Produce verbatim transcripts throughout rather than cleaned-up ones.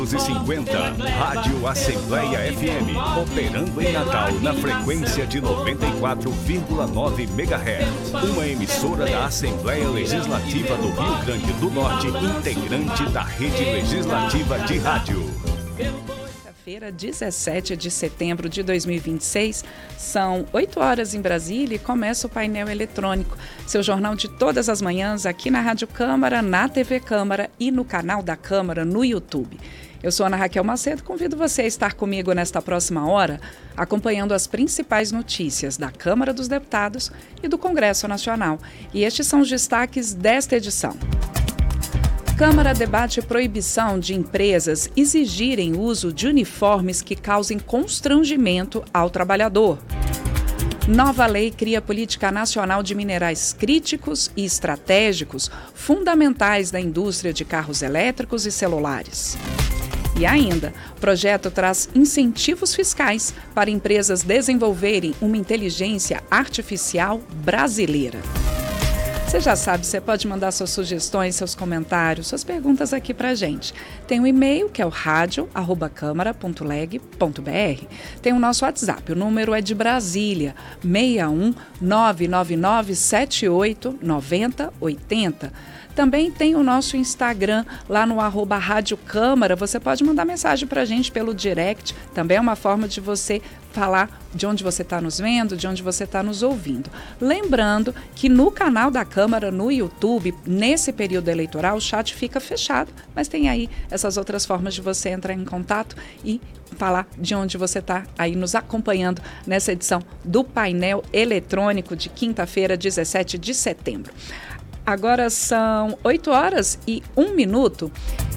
e cinquenta, Rádio Assembleia F M, operando em Natal na frequência de noventa e quatro vírgula nove megahertz. Uma emissora da Assembleia Legislativa do Rio Grande do Norte, integrante da Rede Legislativa de Rádio. Quinta-feira, dezessete de setembro de dois mil e vinte e seis, são oito horas em Brasília e começa o painel eletrônico, seu jornal de todas as manhãs aqui na Rádio Câmara, na T V Câmara e no canal da Câmara no YouTube. Eu sou Ana Raquel Macedo, convido você a estar comigo nesta próxima hora, acompanhando as principais notícias da Câmara dos Deputados e do Congresso Nacional. E estes são os destaques desta edição. Câmara debate proibição de empresas exigirem uso de uniformes que causem constrangimento ao trabalhador. Nova lei cria política nacional de minerais críticos e estratégicos, fundamentais da indústria de carros elétricos e celulares. E ainda, o projeto traz incentivos fiscais para empresas desenvolverem uma inteligência artificial brasileira. Você já sabe, você pode mandar suas sugestões, seus comentários, suas perguntas aqui pra gente. Tem um e-mail que é o rádio arroba câmara ponto leg ponto br. Tem o nosso WhatsApp, o número é de Brasília, seis um nove nove nove sete oito nove zero oito zero. Também tem o nosso Instagram, lá no arroba Rádio Câmara. Você pode mandar mensagem para a gente pelo direct. Também é uma forma de você falar de onde você está nos vendo, de onde você está nos ouvindo. Lembrando que no canal da Câmara, no YouTube, nesse período eleitoral, o chat fica fechado. Mas tem aí essas outras formas de você entrar em contato e falar de onde você está aí nos acompanhando nessa edição do painel eletrônico de quinta-feira, dezessete de setembro. Agora são oito horas e um minuto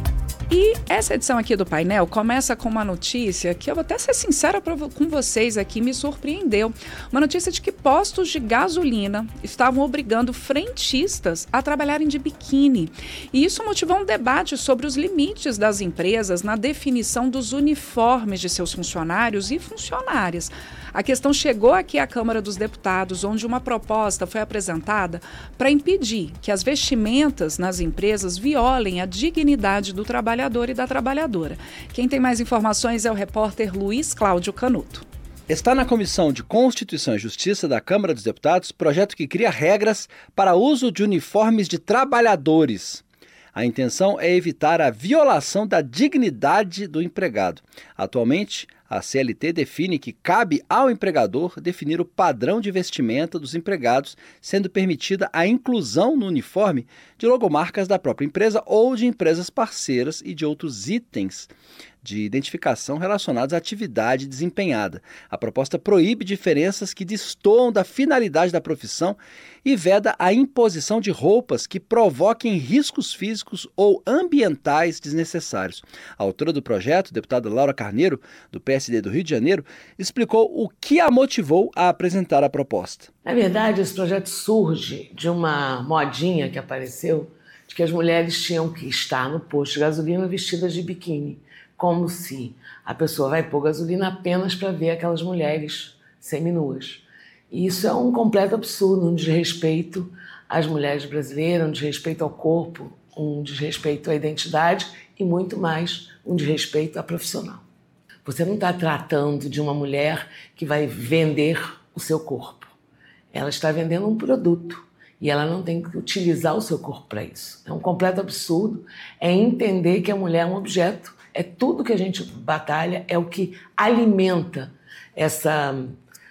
e essa edição aqui do painel começa com uma notícia que eu vou até ser sincera pra, com vocês aqui, me surpreendeu. Uma notícia de que postos de gasolina estavam obrigando frentistas a trabalharem de biquíni. E isso motivou um debate sobre os limites das empresas na definição dos uniformes de seus funcionários e funcionárias. A questão chegou aqui à Câmara dos Deputados, onde uma proposta foi apresentada para impedir que as vestimentas nas empresas violem a dignidade do trabalhador e da trabalhadora. Quem tem mais informações é o repórter Luiz Cláudio Canuto. Está na Comissão de Constituição e Justiça da Câmara dos Deputados projeto que cria regras para uso de uniformes de trabalhadores. A intenção é evitar a violação da dignidade do empregado. Atualmente, a C L T define que cabe ao empregador definir o padrão de vestimenta dos empregados, sendo permitida a inclusão no uniforme de logomarcas da própria empresa ou de empresas parceiras e de outros itens de identificação relacionados à atividade desempenhada. A proposta proíbe diferenças que destoam da finalidade da profissão e veda a imposição de roupas que provoquem riscos físicos ou ambientais desnecessários. A autora do projeto, a deputada Laura Carneiro, do P S D do Rio de Janeiro, explicou o que a motivou a apresentar a proposta. Na verdade, esse projeto surge de uma modinha que apareceu de que as mulheres tinham que estar no posto de gasolina vestidas de biquíni, como se a pessoa vai pôr gasolina apenas para ver aquelas mulheres seminuas. E isso é um completo absurdo, um desrespeito às mulheres brasileiras, um desrespeito ao corpo, um desrespeito à identidade e muito mais um desrespeito à profissional. Você não está tratando de uma mulher que vai vender o seu corpo. Ela está vendendo um produto e ela não tem que utilizar o seu corpo para isso. É um completo absurdo, é entender que a mulher é um objeto. É tudo que a gente batalha, é o que alimenta essa uh,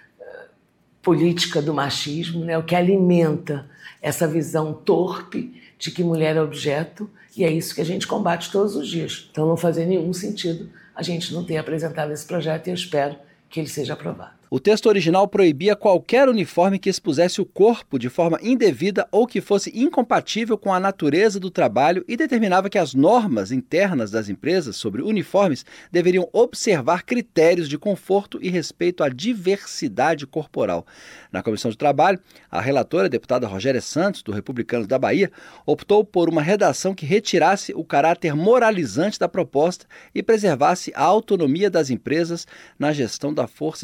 política do machismo, né? O que alimenta essa visão torpe de que mulher é objeto, e é isso que a gente combate todos os dias. Então não fazia nenhum sentido a gente não ter apresentado esse projeto e eu espero que ele seja aprovado. O texto original proibia qualquer uniforme que expusesse o corpo de forma indevida ou que fosse incompatível com a natureza do trabalho e determinava que as normas internas das empresas sobre uniformes deveriam observar critérios de conforto e respeito à diversidade corporal. Na Comissão de Trabalho, a relatora, a deputada Rogéria Santos, do Republicanos da Bahia, optou por uma redação que retirasse o caráter moralizante da proposta e preservasse a autonomia das empresas na gestão da força de trabalho.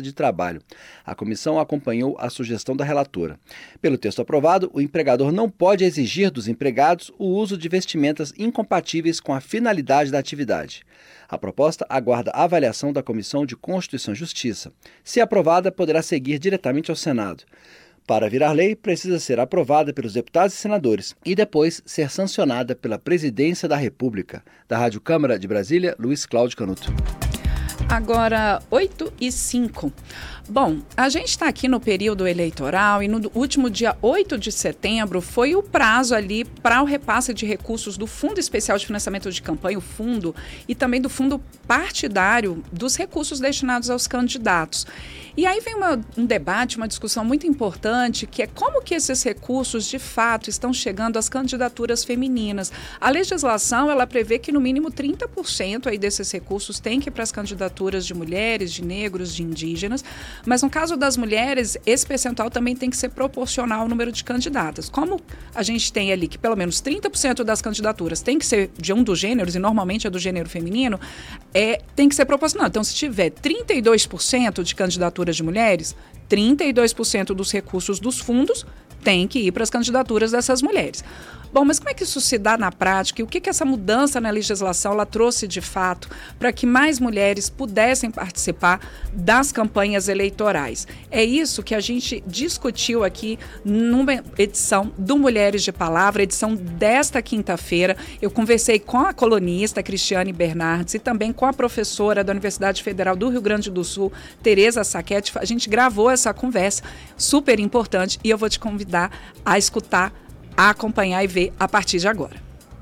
trabalho. A comissão acompanhou a sugestão da relatora. Pelo texto aprovado, o empregador não pode exigir dos empregados o uso de vestimentas incompatíveis com a finalidade da atividade. A proposta aguarda a avaliação da Comissão de Constituição e Justiça. Se aprovada, poderá seguir diretamente ao Senado. Para virar lei, precisa ser aprovada pelos deputados e senadores e depois ser sancionada pela Presidência da República. Da Rádio Câmara de Brasília, Luiz Cláudio Canuto. Agora, oito e cinco. Bom, a gente está aqui no período eleitoral e no último dia oito de setembro foi o prazo ali para o repasse de recursos do Fundo Especial de Financiamento de Campanha, o fundo, e também do fundo partidário dos recursos destinados aos candidatos. E aí vem uma, um debate, uma discussão muito importante, que é como que esses recursos, de fato, estão chegando às candidaturas femininas. A legislação, ela prevê que no mínimo trinta por cento aí desses recursos tem que ir para as candidaturas de mulheres, de negros, de indígenas, mas no caso das mulheres, esse percentual também tem que ser proporcional ao número de candidatas. Como a gente tem ali que pelo menos trinta por cento das candidaturas tem que ser de um dos gêneros, e normalmente é do gênero feminino, é, tem que ser proporcional. Então, se tiver trinta e dois por cento de candidaturas de mulheres, trinta e dois por cento dos recursos dos fundos tem que ir para as candidaturas dessas mulheres. Bom, mas como é que isso se dá na prática e o que, que essa mudança na legislação ela trouxe de fato para que mais mulheres pudessem participar das campanhas eleitorais? É isso que a gente discutiu aqui numa edição do Mulheres de Palavra, edição desta quinta-feira. Eu conversei com a colunista Cristiane Bernardes e também com a professora da Universidade Federal do Rio Grande do Sul, Tereza Saquete. A gente gravou essa conversa super importante e eu vou te convidar a escutar, a acompanhar e ver a partir de agora.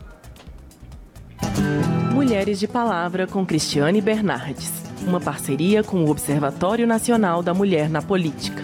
Mulheres de Palavra com Cristiane Bernardes, uma parceria com o Observatório Nacional da Mulher na Política.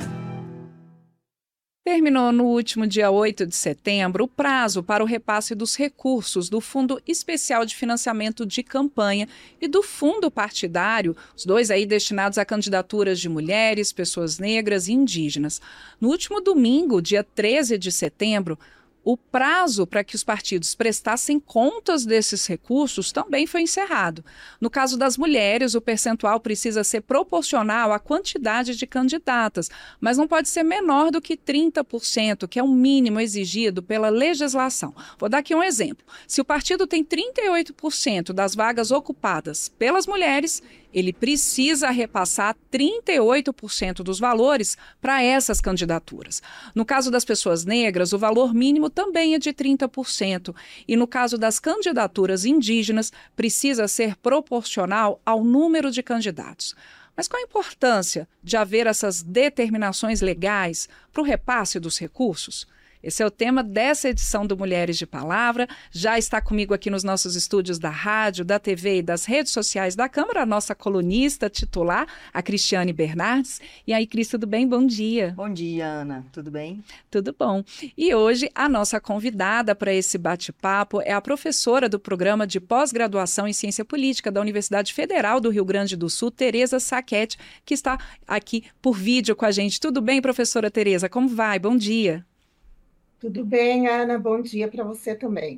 Terminou no último dia oito de setembro o prazo para o repasse dos recursos do Fundo Especial de Financiamento de Campanha e do Fundo Partidário, os dois aí destinados a candidaturas de mulheres, pessoas negras e indígenas. No último domingo, dia treze de setembro, o prazo para que os partidos prestassem contas desses recursos também foi encerrado. No caso das mulheres, o percentual precisa ser proporcional à quantidade de candidatas, mas não pode ser menor do que trinta por cento, que é o mínimo exigido pela legislação. Vou dar aqui um exemplo. Se o partido tem trinta e oito por cento das vagas ocupadas pelas mulheres, ele precisa repassar trinta e oito por cento dos valores para essas candidaturas. No caso das pessoas negras, o valor mínimo também é de trinta por cento. E no caso das candidaturas indígenas, precisa ser proporcional ao número de candidatos. Mas qual a importância de haver essas determinações legais para o repasse dos recursos? Esse é o tema dessa edição do Mulheres de Palavra. Já está comigo aqui nos nossos estúdios da rádio, da T V e das redes sociais da Câmara, a nossa colunista titular, a Cristiane Bernardes. E aí, Cris, tudo bem? Bom dia. Bom dia, Ana. Tudo bem? Tudo bom. E hoje a nossa convidada para esse bate-papo é a professora do Programa de Pós-Graduação em Ciência Política da Universidade Federal do Rio Grande do Sul, Tereza Saquete, que está aqui por vídeo com a gente. Tudo bem, professora Tereza? Como vai? Bom dia. Tudo bem, Ana? Bom dia para você também.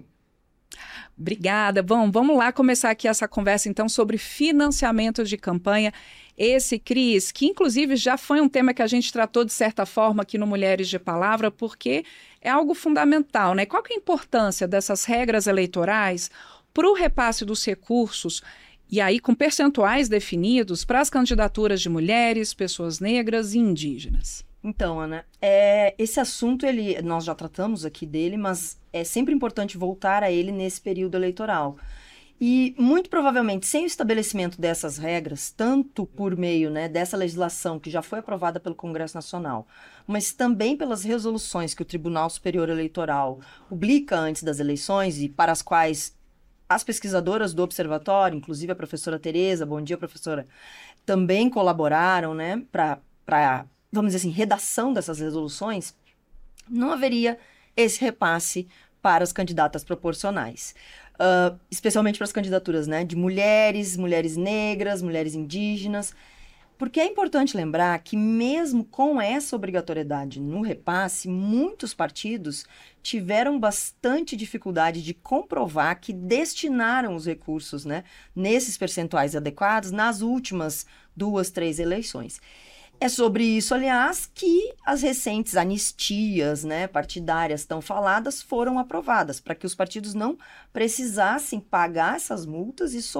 Obrigada. Bom, vamos lá começar aqui essa conversa, então, sobre financiamento de campanha. Esse, Cris, que inclusive já foi um tema que a gente tratou de certa forma aqui no Mulheres de Palavra, porque é algo fundamental, né? Qual que é a importância dessas regras eleitorais para o repasse dos recursos, e aí com percentuais definidos para as candidaturas de mulheres, pessoas negras e indígenas? Então, Ana, é, esse assunto, ele, nós já tratamos aqui dele, mas é sempre importante voltar a ele nesse período eleitoral. E, muito provavelmente, sem o estabelecimento dessas regras, tanto por meio, né, dessa legislação que já foi aprovada pelo Congresso Nacional, mas também pelas resoluções que o Tribunal Superior Eleitoral publica antes das eleições e para as quais as pesquisadoras do Observatório, inclusive a professora Tereza, bom dia, professora, também colaboraram, né, para... para vamos dizer assim, redação dessas resoluções, não haveria esse repasse para as candidatas proporcionais. Uh, especialmente para as candidaturas, né, de mulheres, mulheres negras, mulheres indígenas, porque é importante lembrar que mesmo com essa obrigatoriedade no repasse, muitos partidos tiveram bastante dificuldade de comprovar que destinaram os recursos, né, nesses percentuais adequados nas últimas duas, três eleições. É sobre isso, aliás, que as recentes anistias, né, partidárias tão faladas foram aprovadas, para que os partidos não precisassem pagar essas multas e